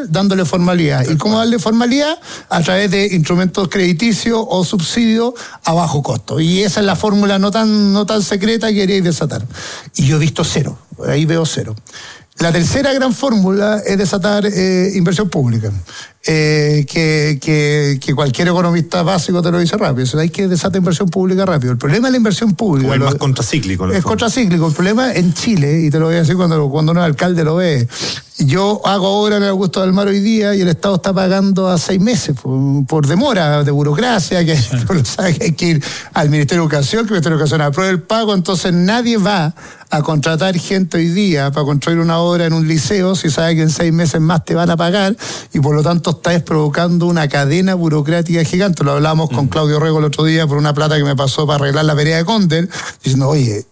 informal dándole formalidad. ¿Y cómo darle formalidad? A través de instrumentos crediticios o subsidios a bajo costo. Y esa es la fórmula no tan secreta que queréis desatar. Y yo he visto cero, ahí veo cero. La tercera gran fórmula es desatar inversión pública, que cualquier economista básico te lo dice rápido. O sea, hay que desatar inversión pública rápido. El problema de la inversión pública... O el más contracíclico. Es contracíclico. El problema en Chile, y te lo voy a decir cuando un alcalde lo ve, yo hago obra en Augusto del Mar hoy día y el Estado está pagando a 6 meses por demora de burocracia, que hay que ir al Ministerio de Educación, que el Ministerio de Educación apruebe el pago, entonces nadie va a contratar gente hoy día para construir una obra en un liceo si sabe que en 6 meses más te van a pagar, y por lo tanto estás provocando una cadena burocrática gigante. Lo hablamos con Claudio Rego el otro día por una plata que me pasó para arreglar la vereda de Condel, diciendo, oye,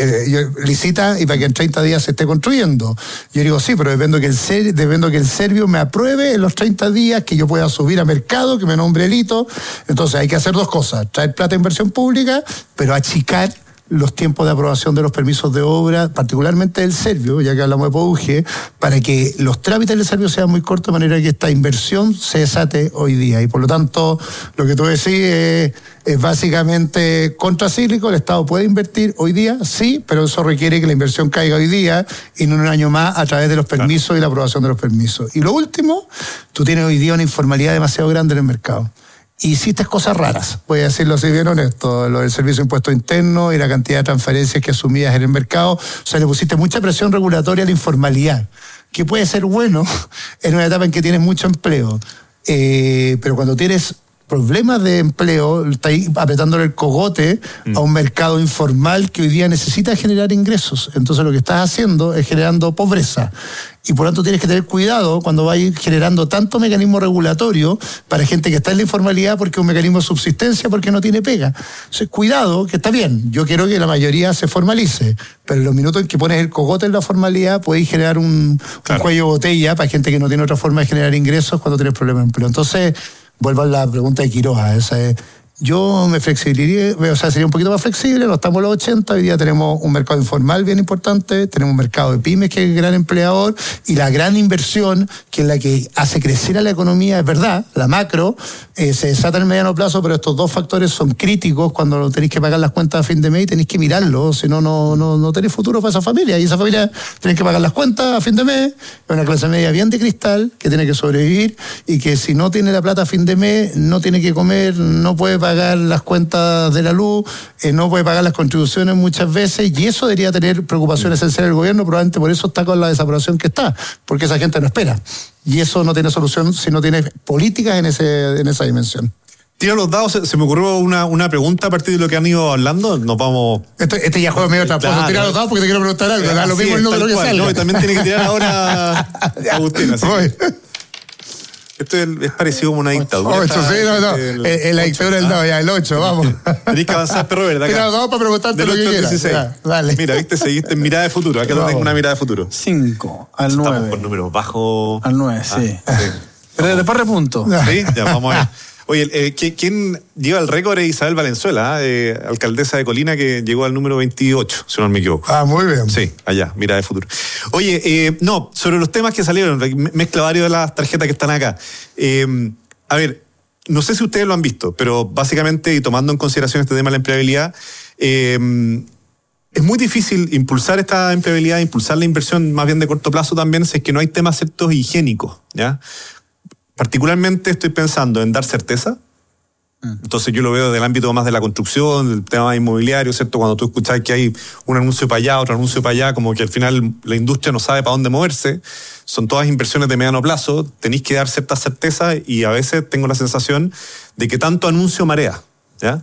licita y para que en 30 días se esté construyendo. Yo digo, sí, pero depende que el serbio me apruebe en los 30 días, que yo pueda subir a mercado, que me nombre el hito. Entonces hay que hacer dos cosas: traer plata de inversión pública, pero achicar los tiempos de aprobación de los permisos de obra, particularmente del serbio, ya que hablamos de POUG, para que los trámites del serbio sean muy cortos, de manera que esta inversión se desate hoy día. Y por lo tanto, lo que tú decís es básicamente contracíclico. El Estado puede invertir hoy día, sí, pero eso requiere que la inversión caiga hoy día y no en un año más a través de los permisos y la aprobación de los permisos. Y lo último, tú tienes hoy día una informalidad demasiado grande en el mercado. Hiciste cosas raras, voy a decirlo así bien honesto, lo del servicio de impuesto interno y la cantidad de transferencias que asumías en el mercado. O sea, le pusiste mucha presión regulatoria a la informalidad, que puede ser bueno en una etapa en que tienes mucho empleo, pero cuando tienes problemas de empleo, está ahí apretándole el cogote a un mercado informal que hoy día necesita generar ingresos. Entonces lo que estás haciendo es generando pobreza. Y por lo tanto tienes que tener cuidado cuando vayas generando tanto mecanismo regulatorio para gente que está en la informalidad, porque es un mecanismo de subsistencia, porque no tiene pega. Entonces, cuidado, que está bien. Yo quiero que la mayoría se formalice, pero en los minutos en que pones el cogote en la formalidad, puedes generar un cuello de botella para gente que no tiene otra forma de generar ingresos cuando tienes problemas de empleo. Entonces, vuelvo a la pregunta de Quiroga. Yo me flexibilizaría, o sea, sería un poquito más flexible. No estamos en los 80, hoy día tenemos un mercado informal bien importante, tenemos un mercado de pymes que es el gran empleador, y la gran inversión, que es la que hace crecer a la economía, es verdad, la macro, se desata en el mediano plazo, pero estos dos factores son críticos cuando tenéis que pagar las cuentas a fin de mes, y tenéis que mirarlo, si no, no tenéis futuro para esa familia, y esa familia tiene que pagar las cuentas a fin de mes. Es una clase media bien de cristal, que tiene que sobrevivir, y que si no tiene la plata a fin de mes, no tiene que comer, no puede pagar las cuentas de la luz, no puede pagar las contribuciones muchas veces, y eso debería tener preocupación esencial del gobierno. Probablemente por eso está con la desaprobación que está, porque esa gente no espera, y eso no tiene solución si no tiene políticas en esa dimensión. Tira los dados. Se me ocurrió una pregunta a partir de lo que han ido hablando. Nos vamos... Este ya juego medio tramposo. Claro. Tira los dados porque te quiero preguntar algo. Da lo mismo el número que salga. No, y también tiene que tirar ahora Agustín. Así esto es parecido como una dictadura. 8, sí, no. La dictadura del dado, ya, el 8, vamos. Tenés que avanzar, perro, ¿verdad? Tira los dados para preguntarte lo que quieras. Ya, dale. Mira, viste, seguiste en mirada de futuro. Acá no tengo una mirada de futuro. 5 al 9. Estamos con números bajos. Al 9, sí. Pero después repunto. Sí, ya, vamos a ver. Oye, ¿quién lleva el récord es Isabel Valenzuela, alcaldesa de Colina, que llegó al número 28, si no me equivoco. Muy bien. Sí, allá, mira de futuro. Oye, sobre los temas que salieron, mezcla varios de las tarjetas que están acá. A ver, no sé si ustedes lo han visto, pero básicamente, y tomando en consideración este tema de la empleabilidad, es muy difícil impulsar esta empleabilidad, impulsar la inversión más bien de corto plazo también, si es que no hay temas ciertos higiénicos, ¿ya? Particularmente estoy pensando en dar certeza. Entonces yo lo veo del ámbito más de la construcción, del tema inmobiliario, ¿cierto? Cuando tú escuchas que hay un anuncio para allá, otro anuncio para allá, como que al final la industria no sabe para dónde moverse. Son todas inversiones de mediano plazo, tenéis que dar cierta certeza, y a veces tengo la sensación de que tanto anuncio marea, ¿ya?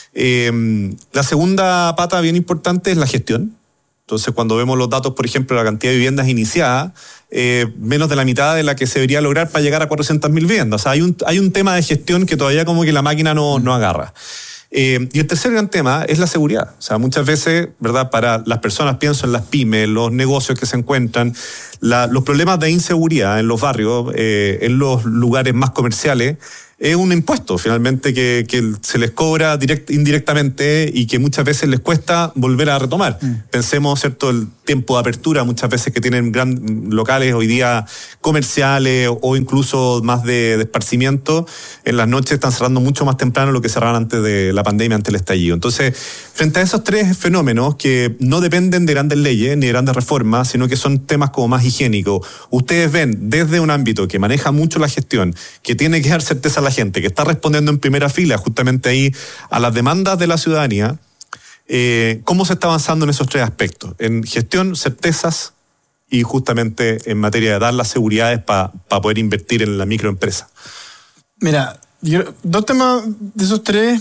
La segunda pata bien importante es la gestión. Entonces, cuando vemos los datos, por ejemplo, la cantidad de viviendas iniciadas, menos de la mitad de la que se debería lograr para llegar a 400.000 viviendas. O sea, hay un tema de gestión que todavía como que la máquina no agarra. Y el tercer gran tema es la seguridad. O sea, muchas veces, ¿verdad? Para las personas, pienso en las pymes, los negocios que se encuentran, los problemas de inseguridad en los barrios, en los lugares más comerciales, es un impuesto finalmente que se les cobra indirectamente y que muchas veces les cuesta volver a retomar. Pensemos, ¿cierto?, el tiempo de apertura, muchas veces que tienen locales hoy día comerciales o incluso más de esparcimiento, en las noches están cerrando mucho más temprano de lo que cerraban antes de la pandemia, antes del estallido. Entonces, frente a esos tres fenómenos que no dependen de grandes leyes ni de grandes reformas, sino que son temas como más higiénicos, ustedes ven desde un ámbito que maneja mucho la gestión, que tiene que dar certeza a la gente, que está respondiendo en primera fila justamente ahí a las demandas de la ciudadanía, ¿cómo se está avanzando en esos tres aspectos? En gestión, certezas y justamente en materia de dar las seguridades para poder invertir en la microempresa. Mira, dos temas de esos tres.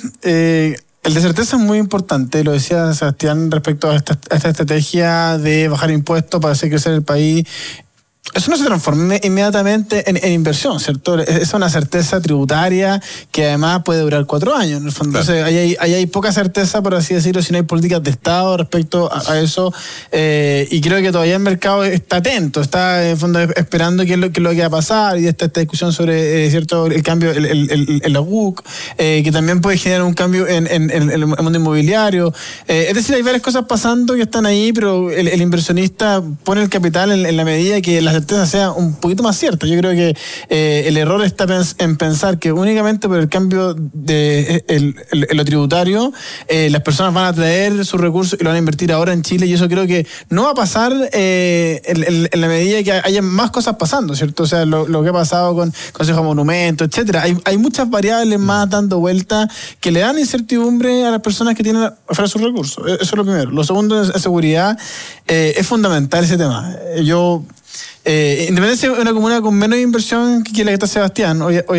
El de certeza es muy importante, lo decía Sebastián respecto a esta estrategia de bajar impuestos para hacer crecer el país. Eso no se transforma inmediatamente en inversión, ¿cierto? Es una certeza tributaria que además puede durar 4 años, en el fondo. Claro. Entonces, ahí hay poca certeza, por así decirlo, si no hay políticas de Estado respecto a eso. Y creo que todavía el mercado está atento, está en el fondo esperando qué es lo que va a pasar. Y esta discusión sobre, ¿cierto?, el cambio en la UC, que también puede generar un cambio en el mundo inmobiliario. Es decir, hay varias cosas pasando que están ahí, pero el inversionista pone el capital en la medida que la certeza sea un poquito más cierta. Yo creo que el error está en pensar que únicamente por el cambio de lo tributario las personas van a traer sus recursos y lo van a invertir ahora en Chile, y eso creo que no va a pasar en la medida que haya más cosas pasando, ¿cierto? O sea, lo que ha pasado con Consejo de Monumentos, etcétera. Hay muchas variables más dando vuelta que le dan incertidumbre a las personas que tienen afuera sus recursos. Eso es lo primero. Lo segundo, es seguridad. Es fundamental ese tema. Independencia es una comuna con menos inversión que la que está Sebastián,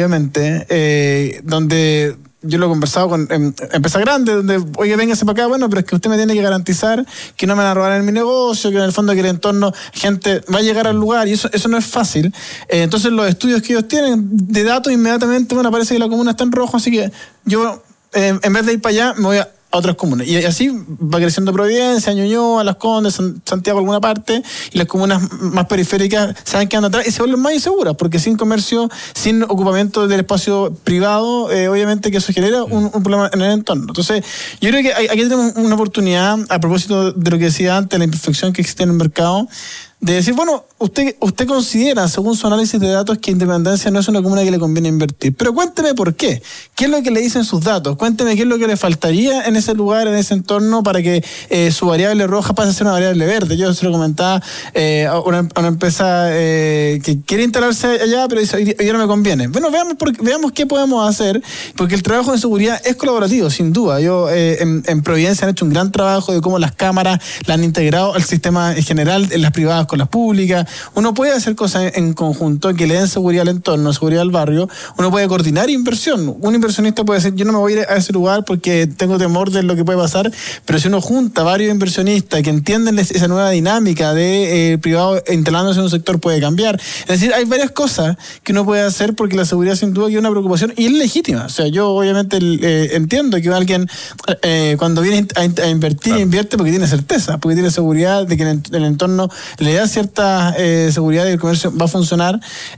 obviamente, donde yo lo he conversado con empresas grandes, donde, oye, véngase para acá, bueno, pero es que usted me tiene que garantizar que no me van a robar en mi negocio, que en el fondo que el entorno, gente va a llegar al lugar, y eso no es fácil. Entonces los estudios que ellos tienen de datos inmediatamente, bueno, parece que la comuna está en rojo, así que yo, en vez de ir para allá, me voy a otras comunas. Y así va creciendo Providencia, Ñuñoa, Las Condes, Santiago, alguna parte, y las comunas más periféricas se van quedando atrás y se vuelven más inseguras, porque sin comercio, sin ocupamiento del espacio privado, obviamente que eso genera un problema en el entorno. Entonces, yo creo que aquí tenemos una oportunidad, a propósito de lo que decía antes, la imperfección que existe en el mercado, de decir, bueno, usted considera, según su análisis de datos, que Independencia no es una comuna que le conviene invertir. Pero cuénteme por qué. ¿Qué es lo que le dicen sus datos? Cuénteme qué es lo que le faltaría en ese lugar, en ese entorno, para que su variable roja pase a ser una variable verde. Yo se lo comentaba a una empresa que quiere instalarse allá, pero dice, hoy no me conviene. Bueno, veamos qué podemos hacer, porque el trabajo de seguridad es colaborativo, sin duda. Yo en Providencia han hecho un gran trabajo de cómo las cámaras la han integrado al sistema en general, en las privadas con las públicas. Uno puede hacer cosas en conjunto que le den seguridad al entorno, seguridad al barrio. Uno puede coordinar inversión. Un inversionista puede decir, yo no me voy a ir a ese lugar porque tengo temor de lo que puede pasar, pero si uno junta varios inversionistas que entienden esa nueva dinámica de privado instalándose en un sector, puede cambiar. Es decir, hay varias cosas que uno puede hacer, porque la seguridad sin duda que es una preocupación y es legítima. O sea, yo obviamente entiendo que alguien cuando viene a invertir, claro, invierte porque tiene certeza, porque tiene seguridad de que el entorno le da cierta seguridad y el comercio va a funcionar,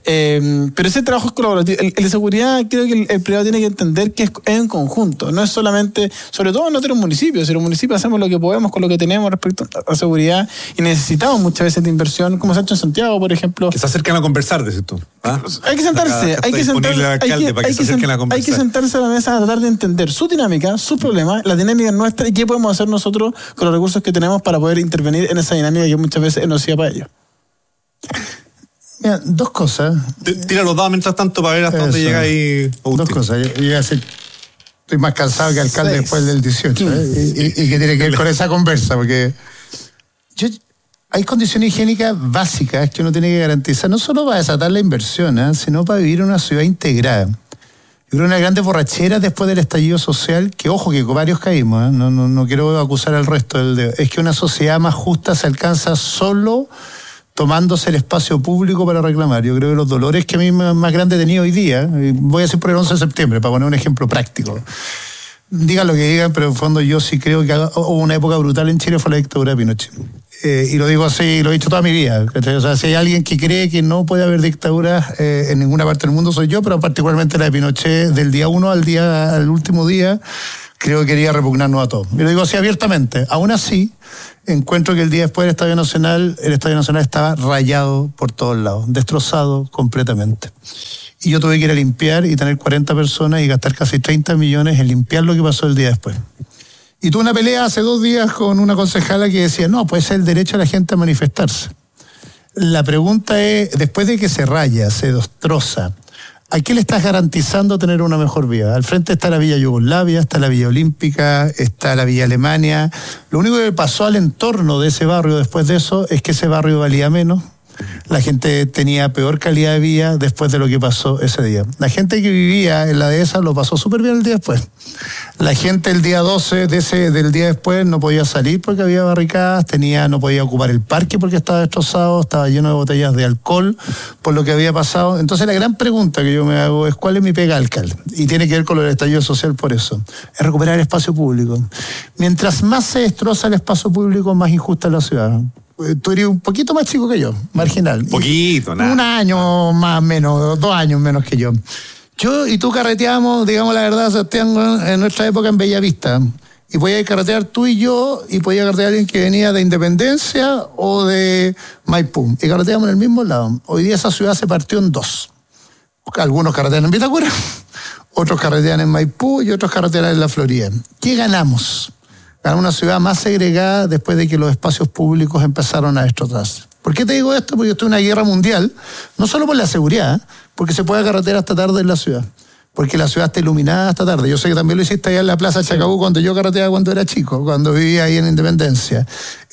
pero ese trabajo es colaborativo. El de seguridad, creo que el privado tiene que entender que es en conjunto, no es solamente, sobre todo en nuestros municipios. En los municipios hacemos lo que podemos con lo que tenemos respecto a seguridad, y necesitamos muchas veces de inversión, como se ha hecho en Santiago, por ejemplo. Que se acercan a conversar, dices tú. ¿Ah? Hay que sentarse, hay que sentarse a la mesa a tratar de entender su dinámica, sus problemas, la dinámica nuestra, y qué podemos hacer nosotros con los recursos que tenemos para poder intervenir en esa dinámica que muchas veces es nociva para ellos. Mira, dos cosas. Tira los dados mientras tanto para ver hasta dónde llega ahí. Dos cosas. Yo estoy más cansado que alcalde después del 18. Y que tiene que ver con esa conversa, porque hay condiciones higiénicas básicas que uno tiene que garantizar, no solo para desatar la inversión, sino para vivir en una ciudad integrada. Yo creo que una grandes borracheras después del estallido social, que ojo que varios caímos, no quiero acusar al resto, es que una sociedad más justa se alcanza solo tomándose el espacio público para reclamar. Yo creo que los dolores que a mí más grandes he tenido hoy día, voy a decir por el 11 de septiembre, para poner un ejemplo práctico. Digan lo que digan, pero en el fondo yo sí creo que hubo una época brutal en Chile, fue la dictadura de Pinochet. Y lo digo así, lo he dicho toda mi vida. O sea, si hay alguien que cree que no puede haber dictaduras en ninguna parte del mundo, soy yo, pero particularmente la de Pinochet, del día 1 al último día, creo que quería repugnarnos a todos. Y lo digo así abiertamente. Aún así, encuentro que el día después del Estadio Nacional estaba rayado por todos lados, destrozado completamente. Y yo tuve que ir a limpiar y tener 40 personas y gastar casi 30 millones en limpiar lo que pasó el día después. Y tuve una pelea hace 2 días con una concejala que decía, no, pues es el derecho de la gente a manifestarse. La pregunta es, después de que se raya, se destroza, ¿a qué le estás garantizando tener una mejor vida? Al frente está la Villa Yugoslavia, está la Villa Olímpica, está la Villa Alemania. Lo único que pasó al entorno de ese barrio después de eso es que ese barrio valía menos. La gente tenía peor calidad de vida después de lo que pasó ese día. La gente que vivía en la dehesa lo pasó súper bien el día después. La gente el día 12 del día después no podía salir porque había barricadas, no podía ocupar el parque porque estaba destrozado, estaba lleno de botellas de alcohol por lo que había pasado. Entonces la gran pregunta que yo me hago es ¿cuál es mi pega, alcalde? Y tiene que ver con el estallido social por eso. Es recuperar el espacio público. Mientras más se destroza el espacio público, más injusta es la ciudad. Tú eres un poquito más chico que yo, marginal. Poquito, nada. 1 año más menos, 2 años menos que yo. Yo y tú carreteamos, digamos la verdad, Sebastián, en nuestra época en Bellavista. Y podías carretear tú y yo, y podía carretear alguien que venía de Independencia o de Maipú. Y carreteamos en el mismo lado. Hoy día esa ciudad se partió en 2. Algunos carretean en Vitacura, otros carretean en Maipú y otros carretean en la Florida. ¿Qué ganamos? Ganamos una ciudad más segregada después de que los espacios públicos empezaron a destrozarse. ¿Por qué te digo esto? Porque yo estoy en una guerra mundial, no solo por la seguridad, porque se puede carretear hasta tarde en la ciudad, porque la ciudad está iluminada hasta tarde. Yo sé que también lo hiciste allá en la Plaza Chacabuco cuando yo carreteaba cuando era chico, cuando vivía ahí en Independencia.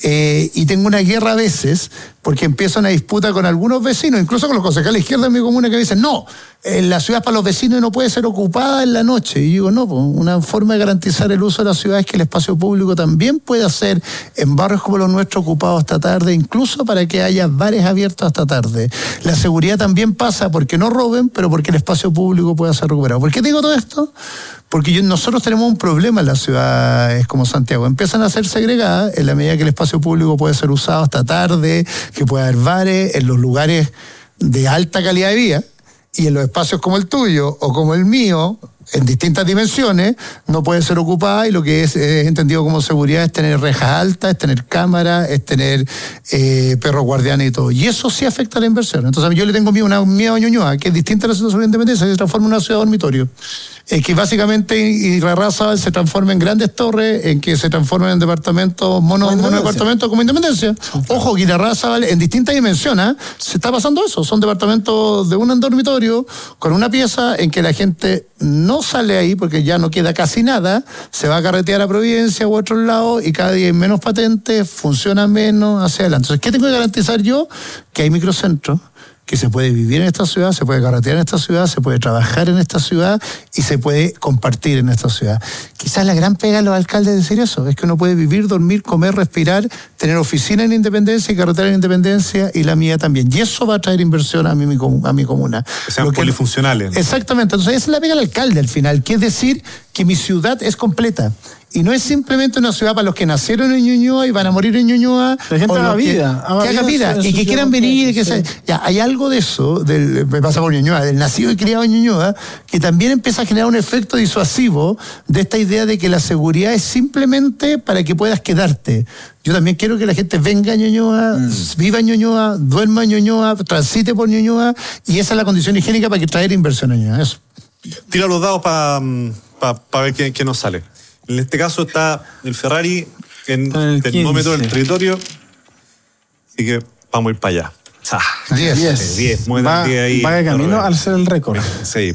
Y tengo una guerra a veces porque empiezo una disputa con algunos vecinos, incluso con los concejales de izquierda en mi comuna que dicen, no, la ciudad para los vecinos no puede ser ocupada en la noche. Y yo digo, no, pues, una forma de garantizar el uso de la ciudad es que el espacio público también pueda ser en barrios como los nuestros ocupado hasta tarde, incluso para que haya bares abiertos hasta tarde. La seguridad también pasa porque no roben, pero porque el espacio público pueda ser recuperado. ¿Por qué te digo todo esto? Porque nosotros tenemos un problema en las ciudades como Santiago. Empiezan a ser segregadas en la medida que el espacio público puede ser usado hasta tarde, que puede haber bares en los lugares de alta calidad de vida, y en los espacios como el tuyo o como el mío, en distintas dimensiones, no puede ser ocupada, y lo que es entendido como seguridad es tener rejas altas, es tener cámaras, es tener perros guardianes y todo. Y eso sí afecta a la inversión. Entonces yo le tengo miedo a Ñuñoa, que es distinta a la situación de Independencia, que se transforma en una ciudad dormitorio. Que básicamente Irarrázaval se transforma en grandes torres, en que se transformen en departamentos, monodepartamentos como Independencia. Ojo, que Irarrázaval en distintas dimensiones se está pasando eso. Son departamentos de un dormitorio con una pieza en que la gente no sale ahí porque ya no queda casi nada, se va a carretear a Providencia u otros lados y cada día hay menos patentes, funciona menos, hacia adelante. Entonces, ¿qué tengo que garantizar yo? Que hay microcentros, que se puede vivir en esta ciudad, se puede carretear en esta ciudad, se puede trabajar en esta ciudad y se puede compartir en esta ciudad. Quizás la gran pega de los alcaldes es decir eso, es que uno puede vivir, dormir, comer, respirar, tener oficina en Independencia y carretera en Independencia, y la mía también. Y eso va a traer inversión a mi comuna. Que sean polifuncionales. Exactamente. Entonces esa es la pega del alcalde al final, que es decir que mi ciudad es completa. Y no es simplemente una ciudad para los que nacieron en Ñuñoa y van a morir en Ñuñoa. La gente haga vida. Que haga vida y que quieran venir. Ya, hay algo de eso, me pasa por Ñuñoa, del nacido y criado en Ñuñoa, que también empieza a generar un efecto disuasivo de esta idea de que la seguridad es simplemente para que puedas quedarte. Yo también quiero que la gente venga a Ñuñoa, viva en Ñuñoa, duerma en Ñuñoa, transite por Ñuñoa, y esa es la condición higiénica para que traer inversión a Ñuñoa. Eso. Tira los dados para ver qué nos sale. En este caso está el Ferrari en el termómetro del territorio. Así que vamos a ir para allá. 10. Va de camino al ser el récord. Sí,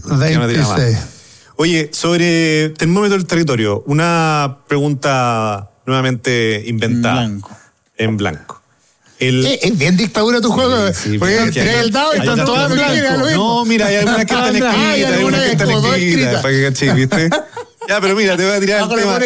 Oye, sobre termómetro del territorio, una pregunta nuevamente inventada. En blanco. Es bien dictadura tu juego. Sí, porque tiré el dado y están todas en blanco. No, mira, hay algunas que están escritas. Hay algunas que están escritas. Para que caché, ¿viste? Ya, pero mira, te voy a tirar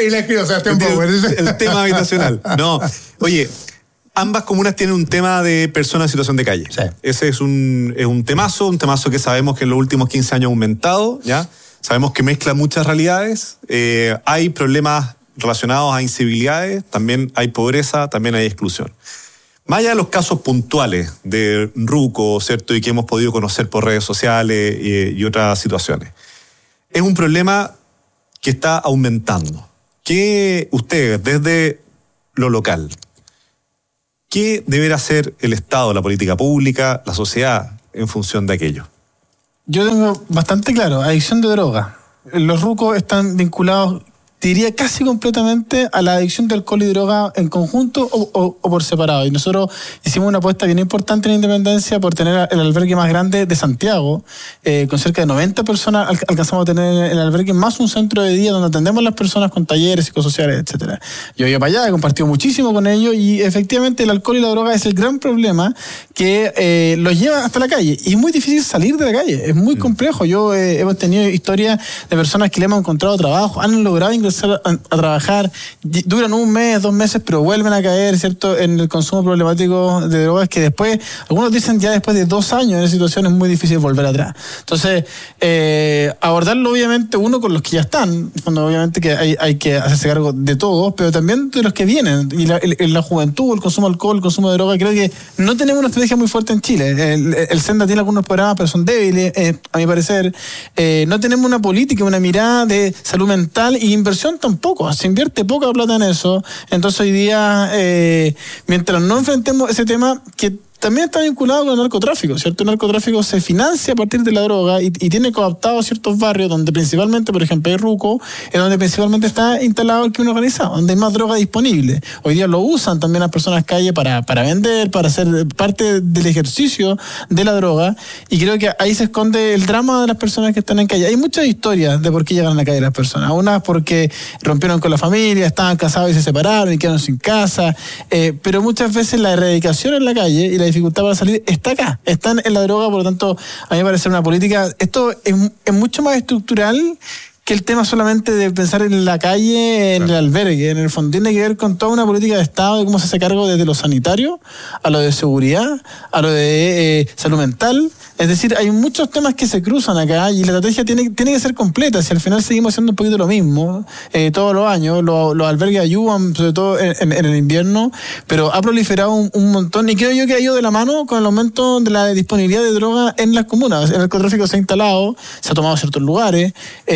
el tema habitacional. No, oye, ambas comunas tienen un tema de personas en situación de calle. Sí. Ese es un temazo que sabemos que en los últimos 15 años ha aumentado, ¿ya? Sabemos que mezcla muchas realidades. Hay problemas relacionados a incivilidades, también hay pobreza, también hay exclusión. Más allá de los casos puntuales de Ruco, ¿cierto? Y que hemos podido conocer por redes sociales y otras situaciones. Es un problema que está aumentando. ¿Qué ustedes, desde lo local, qué deberá hacer el Estado, la política pública, la sociedad en función de aquello? Yo tengo bastante claro, adicción de droga. Los rucos están vinculados, diría casi completamente, a la adicción de alcohol y droga en conjunto o por separado. Y nosotros hicimos una apuesta bien importante en Independencia por tener el albergue más grande de Santiago, con cerca de 90 personas alcanzamos a tener el albergue, más un centro de día donde atendemos a las personas con talleres psicosociales, etcétera. Yo iba para allá, he compartido muchísimo con ellos y efectivamente el alcohol y la droga es el gran problema que los lleva hasta la calle. Y es muy difícil salir de la calle, es muy complejo. Yo hemos tenido historias de personas que le hemos encontrado trabajo, han logrado ingresar a trabajar, duran 1 mes, 2 meses, pero vuelven a caer, ¿cierto?, en el consumo problemático de drogas, que después, algunos dicen ya después de 2 años en esa situación es muy difícil volver atrás. Entonces, abordarlo obviamente uno con los que ya están, cuando obviamente que hay que hacerse cargo de todos, pero también de los que vienen, y la juventud, el consumo de alcohol, el consumo de droga. Creo que no tenemos una estrategia muy fuerte en Chile. El Senda tiene algunos programas, pero son débiles, a mi parecer. No tenemos una política, una mirada de salud mental y inversión tampoco, se invierte poca plata en eso. Entonces hoy día, mientras no enfrentemos ese tema que también está vinculado con el narcotráfico, ¿cierto? El narcotráfico se financia a partir de la droga y tiene cooptado ciertos barrios donde principalmente, por ejemplo, hay Ruco, es donde principalmente está instalado el crimen organizado, donde hay más droga disponible. Hoy día lo usan también las personas calle para vender, para ser parte del ejercicio de la droga, y creo que ahí se esconde el drama de las personas que están en calle. Hay muchas historias de por qué llegan a la calle las personas. Unas porque rompieron con la familia, estaban casados y se separaron y quedaron sin casa, pero muchas veces la erradicación en la calle y la dificultad para salir está acá, están en la droga. Por lo tanto, a mí me parece una política, esto es mucho más estructural que el tema solamente de pensar en la calle, en el albergue. En el fondo tiene que ver con toda una política de Estado, de cómo se hace cargo desde lo sanitario, a lo de seguridad, a lo de salud mental. Es decir, hay muchos temas que se cruzan acá y la estrategia tiene que ser completa. Si al final seguimos haciendo un poquito lo mismo todos los años, los albergues ayudan, sobre todo en el invierno, pero ha proliferado un montón, y creo yo que ha ido de la mano con el aumento de la disponibilidad de droga en las comunas. El narcotráfico se ha instalado, se ha tomado ciertos lugares.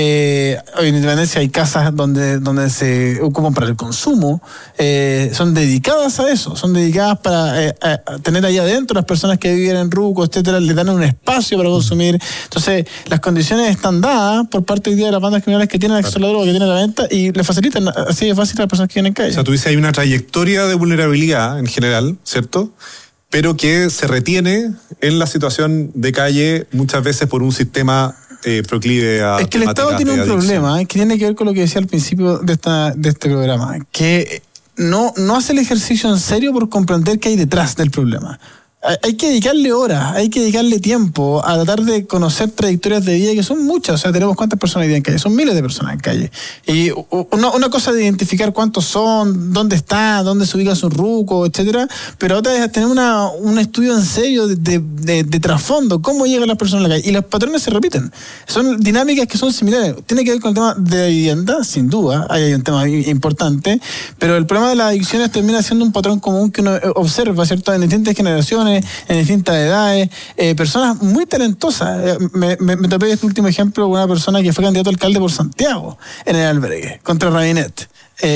Hoy en Independencia hay casas donde se ocupan para el consumo, son dedicadas a eso, son dedicadas para tener ahí adentro las personas que viven en Ruco, etcétera, le dan un espacio para consumir. Entonces, las condiciones están dadas por parte hoy día de las bandas criminales que tienen acceso a la droga, que tienen la venta, y le facilitan así de fácil a las personas que vienen en calle. O sea, tú dices, hay una trayectoria de vulnerabilidad en general, ¿cierto?, pero que se retiene en la situación de calle muchas veces por un sistema proclive a... Es que el Estado tiene un problema que tiene que ver con lo que decía al principio de este programa, que no hace el ejercicio en serio por comprender qué hay detrás del problema. Hay que dedicarle horas, hay que dedicarle tiempo a tratar de conocer trayectorias de vida que son muchas. O sea, tenemos cuántas personas viven en calle, son miles de personas en calle. Y una cosa es identificar cuántos son, dónde está, dónde se ubica su ruco, etcétera, pero otra es tener un estudio en serio de trasfondo, cómo llegan las personas a la calle. Y los patrones se repiten. Son dinámicas que son similares. Tiene que ver con el tema de la vivienda, sin duda, hay un tema importante, pero el problema de las adicciones termina siendo un patrón común que uno observa, ¿cierto?, en distintas generaciones, en distintas edades, personas muy talentosas. Me topé este último ejemplo con una persona que fue candidato a alcalde por Santiago en el albergue, contra Rabinet.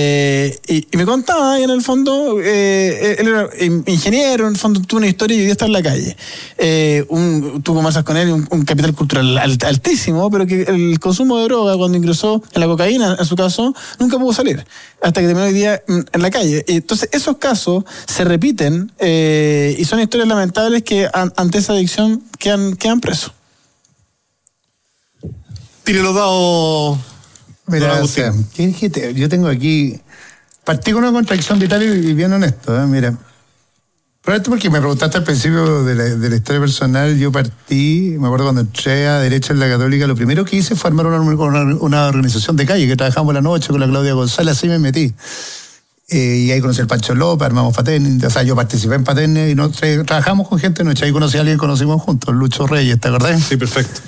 Y me contaba, y en el fondo, él era ingeniero, en el fondo tuvo una historia y hoy día está en la calle. Tú conversas con él, un capital cultural altísimo, pero que el consumo de droga, cuando ingresó en la cocaína, en su caso, nunca pudo salir, hasta que terminó hoy día en la calle. Entonces, esos casos se repiten y son historias lamentables que ante esa adicción quedan presos. Tire los dados. Mira, o sea, yo tengo aquí, partí con una contradicción vital y bien honesto, mira. Probablemente porque me preguntaste al principio de la historia personal, yo partí, me acuerdo cuando entré a Derecho en la Católica, lo primero que hice fue armar una organización de calle, que trabajamos la noche con la Claudia González, así me metí. Y ahí conocí al Pancho López, armamos Paterne, o sea, yo participé en Paterne y trabajamos con gente de noche, ahí conocí a alguien que conocimos juntos, Lucho Reyes, ¿te acordás? Sí, perfecto. Que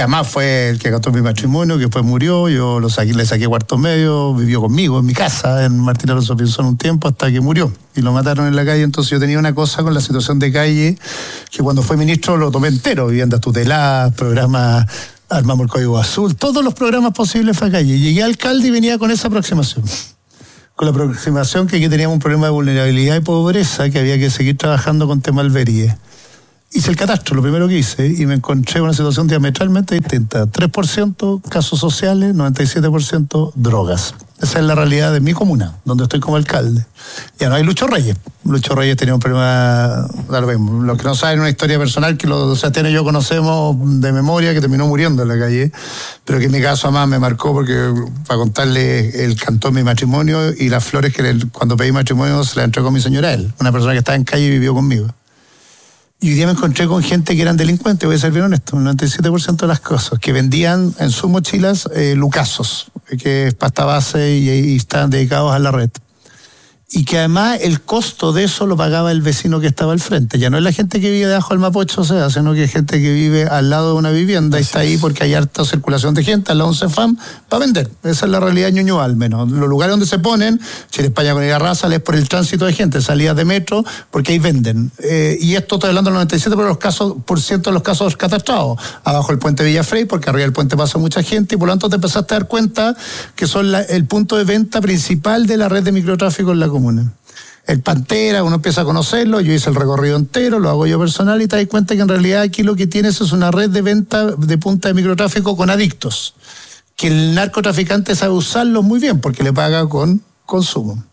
que además fue el que cantó mi matrimonio, que después murió, yo le saqué cuarto medio, vivió conmigo en mi casa, en Martín Alonso Pinzón un tiempo, hasta que murió, y lo mataron en la calle. Entonces yo tenía una cosa con la situación de calle, que cuando fue ministro lo tomé entero, viviendas tuteladas, programas, armamos el Código Azul, todos los programas posibles fue a calle. Llegué alcalde y venía con esa aproximación. Con la aproximación que aquí teníamos un problema de vulnerabilidad y pobreza, que había que seguir trabajando con tema alberíes. Hice el catastro, lo primero que hice, y me encontré una situación diametralmente distinta. 3% casos sociales, 97% drogas. Esa es la realidad de mi comuna, donde estoy como alcalde. Ya no hay Lucho Reyes. Lucho Reyes tenía un problema, lo mismo. Los que no saben, una historia personal que los Sebastián y yo conocemos de memoria, que terminó muriendo en la calle, pero que en mi caso además me marcó porque, para contarle, él cantó mi matrimonio y las flores que cuando pedí matrimonio se las entregó a mi señora a él, una persona que estaba en calle y vivió conmigo. Y hoy día me encontré con gente que eran delincuentes, voy a ser bien honesto, un 97% de las cosas, que vendían en sus mochilas lucazos, que es pasta base y estaban dedicados a la red. Y que además el costo de eso lo pagaba el vecino que estaba al frente. Ya no es la gente que vive debajo del Mapocho, sino que es gente que vive al lado de una vivienda y está ahí porque hay harta circulación de gente al lado de un Cefam para vender. Esa es la realidad de Ñuñoa, al menos. Los lugares donde se ponen, Chile, España con Igarraza, es por el tránsito de gente, salidas de metro, porque ahí venden. Y esto estoy hablando del 97% de los casos catastrados. Abajo el puente Villafrey, porque arriba del puente pasa mucha gente, y por lo tanto te empezaste a dar cuenta que son el punto de venta principal de la red de microtráfico en la comuna. El Pantera, uno empieza a conocerlo, yo hice el recorrido entero, lo hago yo personal y te das cuenta que en realidad aquí lo que tienes es una red de venta de punta de microtráfico con adictos, que el narcotraficante sabe usarlos muy bien porque le paga con consumo.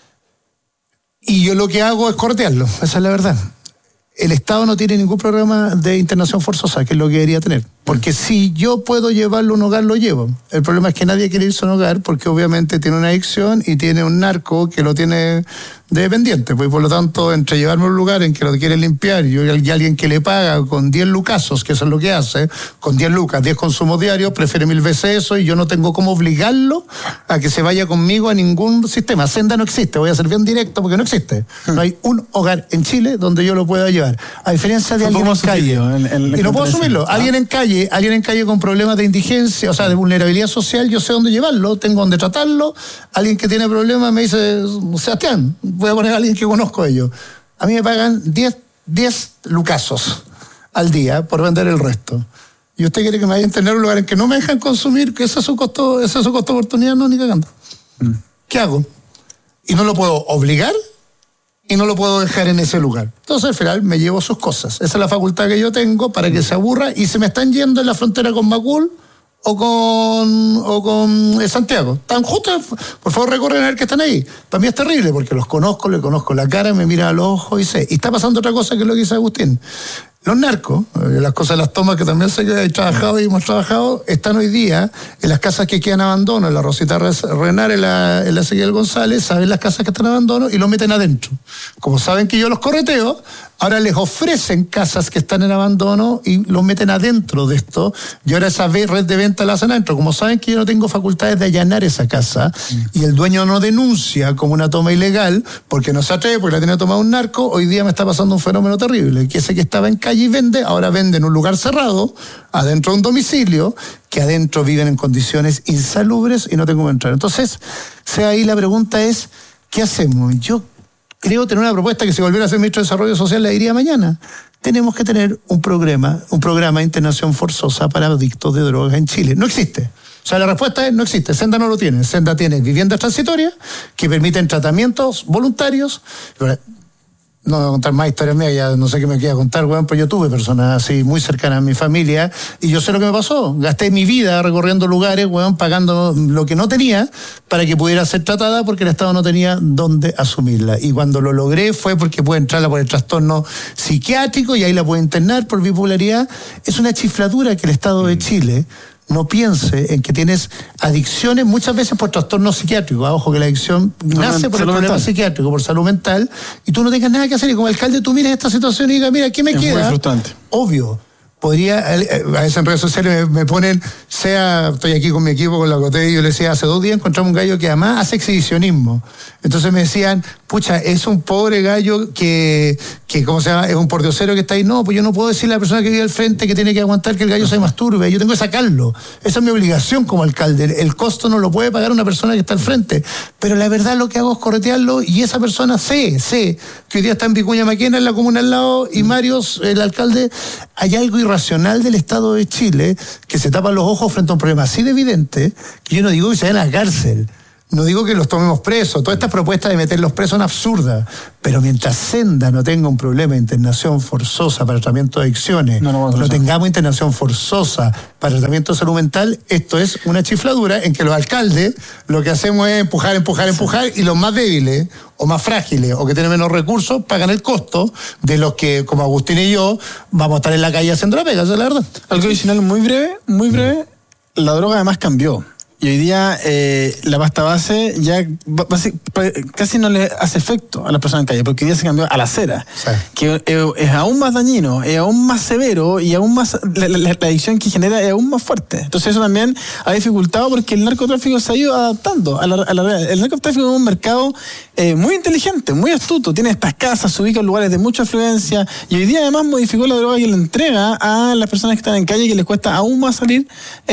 Y yo lo que hago es cortearlo, esa es la verdad. El Estado no tiene ningún programa de internación forzosa, que es lo que debería tener. Porque si yo puedo llevarlo a un hogar, lo llevo. El problema es que nadie quiere irse a un hogar porque obviamente tiene una adicción y tiene un narco que lo tiene de dependiente. Pues por lo tanto, entre llevarme a un lugar en que lo quiere limpiar y alguien que le paga con 10 lucazos, que eso es lo que hace, con 10 lucas, 10 consumos diarios, prefiere 1000 veces eso y yo no tengo cómo obligarlo a que se vaya conmigo a ningún sistema. Senda no existe, voy a ser bien directo porque no existe. No hay un hogar en Chile donde yo lo pueda llevar. A diferencia de alguien en calle. Y no puedo asumirlo. Alguien en calle con problemas de indigencia, o sea, de vulnerabilidad social, yo sé dónde llevarlo, tengo dónde tratarlo. Alguien que tiene problemas me dice, Sebastián, voy a poner a alguien que conozco ellos. A mí me pagan 10 lucazos al día por vender el resto. Y usted quiere que me vayan a tener un lugar en que no me dejan consumir, que ese es su costo de oportunidad, no, ni cagando. ¿Qué hago? Y no lo puedo obligar y no lo puedo dejar en ese lugar. Entonces al final me llevo sus cosas. Esa es la facultad que yo tengo para que se aburra y se me están yendo en la frontera con Macul o con Santiago. Están justo, por favor recorren a ver que están ahí. Para mí es terrible porque los conozco, le conozco la cara, me miran a los ojos y sé. Y está pasando otra cosa que es lo que dice Agustín. Los narcos, las cosas de las tomas que también sé que hay trabajado y hemos trabajado, están hoy día en las casas que quedan abandono, en la Rosita Renar, en la Ezequiel González, saben las casas que están en abandono y los meten adentro. Como saben que yo los correteo, ahora les ofrecen casas que están en abandono y los meten adentro de esto, y ahora esa red de venta la hacen adentro. Como saben que yo no tengo facultades de allanar esa casa y el dueño no denuncia como una toma ilegal porque no se atreve, porque la tenía tomado un narco, hoy día me está pasando un fenómeno terrible, que ese que estaba en calle y vende, ahora vende en un lugar cerrado, adentro de un domicilio, que adentro viven en condiciones insalubres y no tengo que entrar. Entonces, ahí la pregunta es, ¿qué hacemos? Yo creo tener una propuesta que si volviera a ser ministro de Desarrollo Social la diría mañana. Tenemos que tener un programa de internación forzosa para adictos de drogas en Chile. No existe. O sea, la respuesta es no existe. Senda no lo tiene. Senda tiene viviendas transitorias que permiten tratamientos voluntarios. No voy a contar más historias mías, ya no sé qué me queda contar, weón, pero yo tuve personas así muy cercanas a mi familia y yo sé lo que me pasó. Gasté mi vida recorriendo lugares, weón, pagando lo que no tenía para que pudiera ser tratada porque el Estado no tenía dónde asumirla. Y cuando lo logré fue porque pude entrarla por el trastorno psiquiátrico y ahí la pude internar por bipolaridad. Es una chifladura que el Estado de Chile no piense en que tienes adicciones muchas veces por trastornos psiquiátricos. Ojo que la adicción nace por el problema psiquiátrico, por salud mental, y tú no tengas nada que hacer. Y como alcalde tú miras esta situación y digas, mira, ¿qué me queda? Es muy frustrante. Obvio. Podría, a veces en redes sociales me ponen, estoy aquí con mi equipo, con la Coté, y yo le decía, hace 2 días encontramos un gallo que además hace exhibicionismo. Entonces me decían, pucha, es un pobre gallo que ¿cómo se llama? Es un pordiosero que está ahí. No, pues yo no puedo decirle a la persona que vive al frente que tiene que aguantar que el gallo se masturbe. Yo tengo que sacarlo. Esa es mi obligación como alcalde. El costo no lo puede pagar una persona que está al frente. Pero la verdad lo que hago es corretearlo y esa persona sé que hoy día está en Vicuña Maquena, en la comuna al lado, y Mario, el alcalde, hay algo irracional del Estado de Chile que se tapan los ojos frente a un problema así de evidente que yo no digo que se vayan a la cárcel. No digo que los tomemos presos, todas estas propuestas de meterlos presos son absurdas, pero mientras Senda no tenga un problema de internación forzosa para tratamiento de adicciones, no tengamos internación forzosa para tratamiento de salud mental, esto es una chifladura en que los alcaldes lo que hacemos es empujar, y los más débiles o más frágiles o que tienen menos recursos pagan el costo de los que, como Agustín y yo, vamos a estar en la calle haciendo la pega, esa es la verdad. Algo adicional muy breve, la droga además cambió. Y hoy día la pasta base ya casi no le hace efecto a las personas en calle, porque hoy día se cambió a la cera, sí, que es aún más dañino, es aún más severo y aún más la adicción que genera es aún más fuerte. Entonces eso también ha dificultado porque el narcotráfico se ha ido adaptando a la realidad. El narcotráfico es un mercado muy inteligente, muy astuto, tiene estas casas, se ubica en lugares de mucha afluencia y hoy día además modificó la droga y la entrega a las personas que están en calle, que les cuesta aún más salir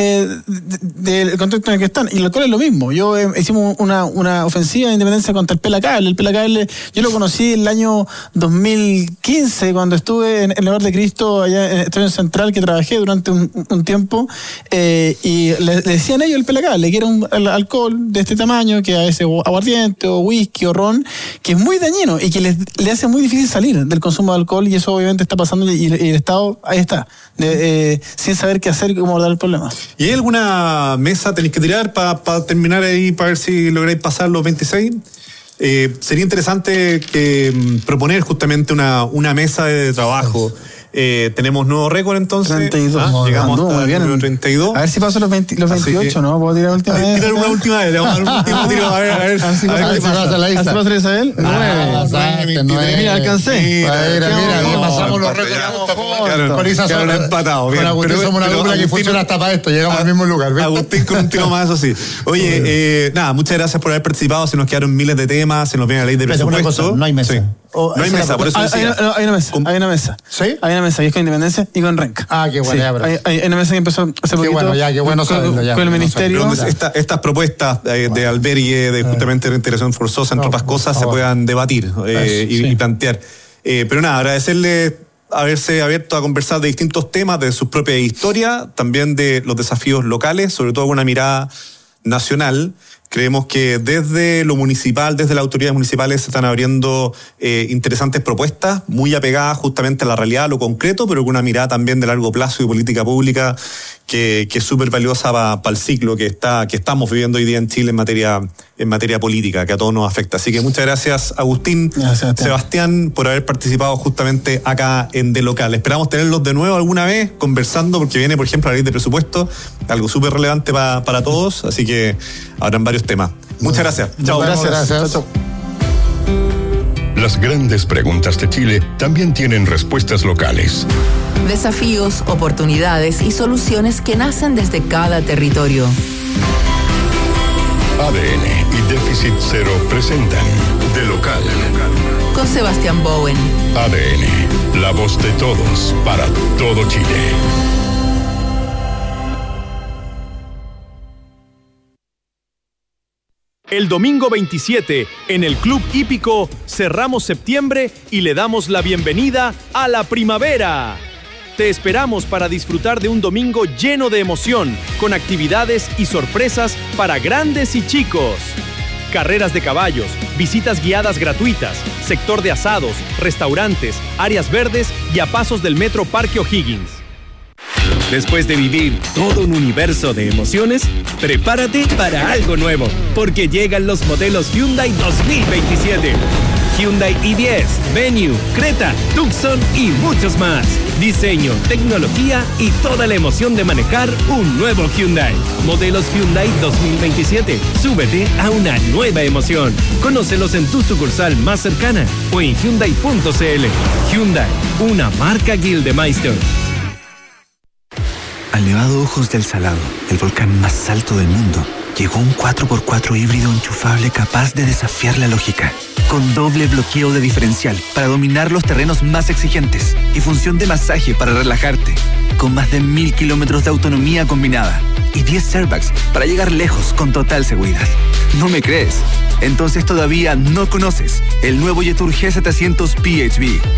del contexto en el que están. Y el alcohol es lo mismo. Hicimos una ofensiva de independencia contra el Pelacable. El Pelacable yo lo conocí en el año 2015 cuando estuve en el Hogar de Cristo allá en Estadio Central, que trabajé durante un tiempo, y le decían ellos el Pelacable, que era un alcohol de este tamaño, que a veces aguardiente o whisky o ron, que es muy dañino y que le hace muy difícil salir del consumo de alcohol, y eso obviamente está pasando y el Estado ahí está, sin saber qué hacer y cómo abordar el problema. ¿Y hay alguna mesa tenéis que tirar para terminar ahí, para ver si lográis pasar los 26? Sería interesante proponer justamente una mesa de trabajo. Tenemos nuevo récord entonces. 32. Llegamos hasta el número 32. A ver si paso los 28, ¿no? ¿Puedo tirar la última vez? Tirar una última vez, le vamos a dar un último tiro. A ver si pasa la lista. ¿Así pasa Isabel? 9. Mira, alcancé. Mira, pasamos los récords. Con Isa somos empatados. Con Agustín somos una dupla que funciona hasta para esto. Llegamos al mismo lugar. Agustín con un tiro más, eso sí. Oye, nada, muchas gracias por haber participado. Se nos quedaron miles de temas, se nos viene la ley de presupuesto. No hay mesa. No hay mesa, por eso decía. Hay una mesa. ¿Sí? Hay una mesa que es con Independencia y con Renca. Ah, qué bueno. Sí. Hay una mesa que empezó hace poquito. Qué bueno saberlo ya. Con el ministerio. Estas propuestas de albergue, de justamente de integración forzosa, entre otras cosas, se puedan debatir y plantear. Pero nada, agradecerle haberse abierto a conversar de distintos temas, de su propia historia, también de los desafíos locales, sobre todo con una mirada nacional. Creemos que desde lo municipal, desde las autoridades municipales se están abriendo interesantes propuestas, muy apegadas justamente a la realidad, a lo concreto, pero con una mirada también de largo plazo y política pública que es súper valiosa para el ciclo que estamos viviendo hoy día en Chile en materia política, que a todos nos afecta. Así que muchas gracias, Agustín, Sebastián, por haber participado justamente acá en De Local. Esperamos tenerlos de nuevo alguna vez conversando, porque viene, por ejemplo, la ley de presupuesto, algo súper relevante para todos, así que habrán varios temas. Muchas gracias. Chao. Gracias. Chao. Las grandes preguntas de Chile también tienen respuestas locales. Desafíos, oportunidades y soluciones que nacen desde cada territorio. ADN y Déficit Cero presentan De Local. Con Sebastián Bowen. ADN, la voz de todos para todo Chile. El domingo 27, en el Club Hípico, cerramos septiembre y le damos la bienvenida a la primavera. Te esperamos para disfrutar de un domingo lleno de emoción, con actividades y sorpresas para grandes y chicos. Carreras de caballos, visitas guiadas gratuitas, sector de asados, restaurantes, áreas verdes y a pasos del Metro Parque O'Higgins. Después de vivir todo un universo de emociones, prepárate para algo nuevo, porque llegan los modelos Hyundai 2027. Hyundai i10, Venue, Creta, Tucson y muchos más. Diseño, tecnología y toda la emoción de manejar un nuevo Hyundai. Modelos Hyundai 2027. Súbete a una nueva emoción. Conócelos en tu sucursal más cercana o en Hyundai.cl. Hyundai, una marca Gildemeister. Al Nevado Ojos del Salado, el volcán más alto del mundo, Llegó un 4x4 híbrido enchufable capaz de desafiar la lógica. Con doble bloqueo de diferencial para dominar los terrenos más exigentes y función de masaje para relajarte. Con más de 1000 kilómetros de autonomía combinada y 10 airbags para llegar lejos con total seguridad. ¿No me crees? Entonces todavía no conoces el nuevo Jetour G700 PHEV.